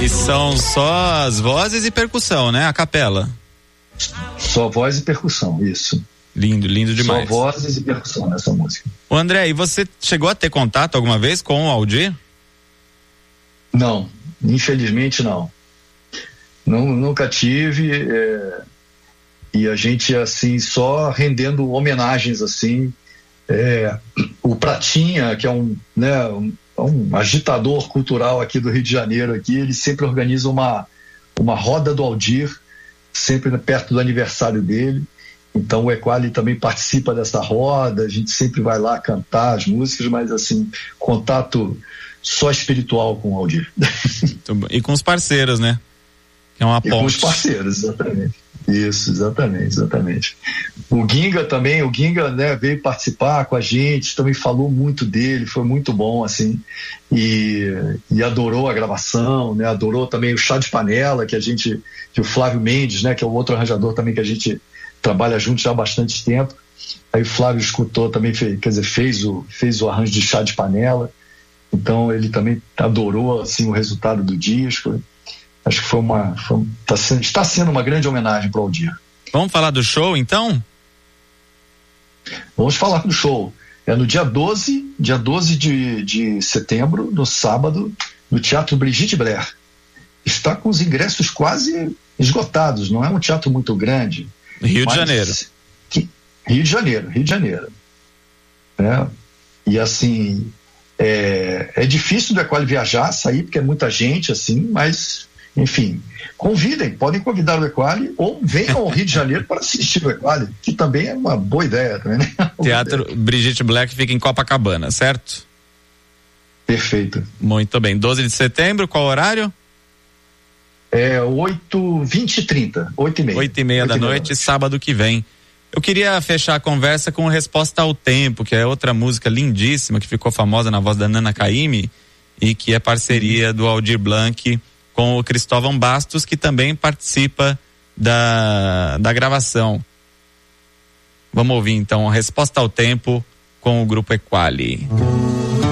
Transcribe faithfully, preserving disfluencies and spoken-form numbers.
E são só as vozes e percussão, né? A capela. Só voz e percussão, isso. Lindo, lindo demais. Só vozes e percussão nessa música. Ô André, e você chegou a ter contato alguma vez com o Aldir? Não, infelizmente não. não nunca tive, é, e a gente assim, só rendendo homenagens assim, é, o Pratinha, que é um, né, um, um agitador cultural aqui do Rio de Janeiro, aqui, ele sempre organiza uma, uma roda do Aldir, sempre perto do aniversário dele. Então o Equali também participa dessa roda, a gente sempre vai lá cantar as músicas, mas assim, contato só espiritual com o Aldir. E com os parceiros, né? Que é uma e ponte. Com os parceiros, exatamente. Isso, exatamente, exatamente. O Ginga também, o Ginga, né, veio participar com a gente, também falou muito dele, foi muito bom, assim, e, e adorou a gravação, né, adorou também o Chá de Panela, que a gente, que o Flávio Mendes, né, que é o outro arranjador também que a gente trabalha junto já há bastante tempo. Aí o Flávio escutou também, fez, quer dizer, fez o, fez o arranjo de Chá de Panela, então ele também adorou, assim, o resultado do disco. Acho que foi uma, foi, tá sendo, está sendo uma grande homenagem para o Aldir. Vamos falar do show, então? Vamos falar do show. É no dia doze, dia doze de, de setembro, no sábado, no Teatro Brigitte Blair. Está com os ingressos quase esgotados, não é um teatro muito grande. Rio de Janeiro. Que, Rio de Janeiro, Rio de Janeiro. É, e assim, é, é difícil do Equali viajar, sair, porque é muita gente, assim, mas... Enfim, convidem, podem convidar o Equali ou venham ao Rio de Janeiro para assistir o Equali, que também é uma boa ideia. Também, né? Teatro Brigitte Black fica em Copacabana, certo? Perfeito. Muito bem. doze de setembro, qual horário? É oito, vinte e trinta, oito e meia. oito e meia da noite, sábado que vem. Eu queria fechar a conversa com Resposta ao Tempo, que é outra música lindíssima que ficou famosa na voz da Nana Caymmi e que é parceria do Aldir Blanc com o Cristóvão Bastos, que também participa da, da gravação. Vamos ouvir então a Resposta ao Tempo com o grupo Equali.